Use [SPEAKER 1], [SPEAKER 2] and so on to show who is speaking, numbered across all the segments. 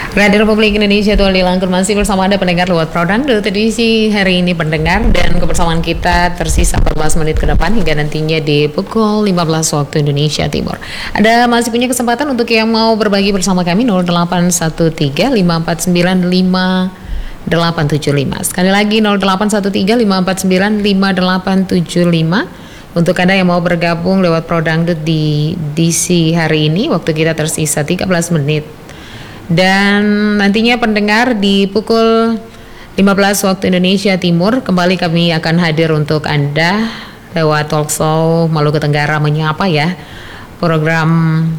[SPEAKER 1] Radio Republik Indonesia Tuan Dilangkun masih bersama Anda pendengar lewat program edisi hari ini pendengar, dan kebersamaan kita tersisa 14 menit ke depan hingga nantinya di pukul 15 waktu Indonesia Timur. Anda masih punya kesempatan untuk yang mau berbagi bersama kami 0813-549-5875. Sekali lagi 0813-549-5875. Untuk Anda yang mau bergabung lewat Prodangdut di DC hari ini, waktu kita tersisa 13 menit. Dan nantinya pendengar di pukul 15 waktu Indonesia Timur kembali kami akan hadir untuk Anda lewat talkshow Maluku Tenggara Menyapa ya. Program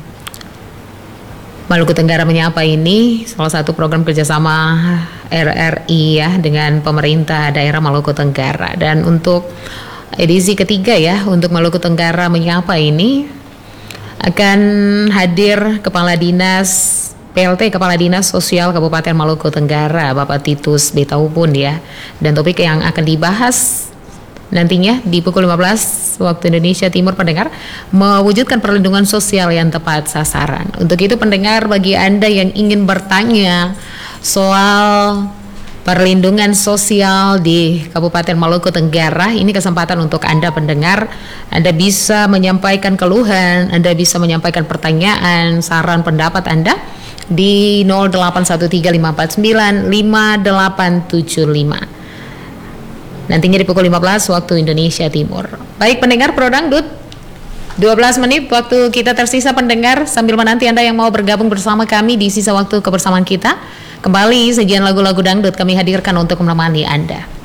[SPEAKER 1] Maluku Tenggara Menyapa ini salah satu program kerjasama RRI ya dengan pemerintah daerah Maluku Tenggara. Dan untuk edisi ketiga ya, untuk Maluku Tenggara Menyapa ini akan hadir Kepala Dinas PLT Kepala Dinas Sosial Kabupaten Maluku Tenggara, Bapak Titus Betaupun ya. Dan topik yang akan dibahas nantinya di pukul 15 waktu Indonesia Timur pendengar, mewujudkan perlindungan sosial yang tepat sasaran. Untuk itu pendengar, bagi Anda yang ingin bertanya soal perlindungan sosial di Kabupaten Maluku Tenggara, ini kesempatan untuk Anda pendengar. Anda bisa menyampaikan keluhan, Anda bisa menyampaikan pertanyaan, saran, pendapat Anda di 0813-549-5875. Nantinya di pukul 15 waktu Indonesia Timur. Baik pendengar Prodangdut, 12 menit waktu kita tersisa pendengar, sambil menanti Anda yang mau bergabung bersama kami di sisa waktu kebersamaan kita. Kembali sajian lagu-lagu dangdut kami hadirkan untuk menemani Anda.